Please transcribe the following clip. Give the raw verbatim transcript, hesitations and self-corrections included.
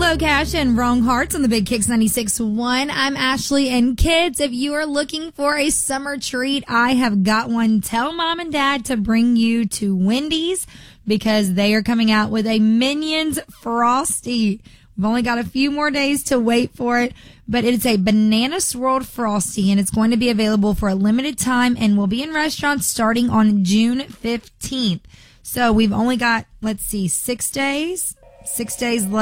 Hello, Cash and Wrong Hearts on the Big Kicks ninety-six point one. I'm Ashley, and kids, if you are looking for a summer treat, I have got one. Tell mom and dad to bring you to Wendy's because they are coming out with a Minions Frosty. We've only got a few more days to wait for it, but it's a banana swirled Frosty, and it's going to be available for a limited time and will be in restaurants starting on June fifteenth. So we've only got, let's see, six days, six days left.